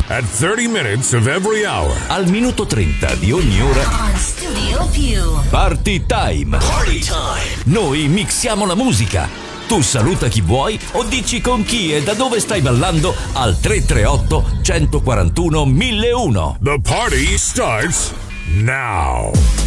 at 30 minutes of every hour. Al minuto 30 di ogni ora. On Studio Più. Party time. Party time. Noi mixiamo la musica. Tu saluta chi vuoi o dici con chi e da dove stai ballando al 338 141 1001. The party starts now.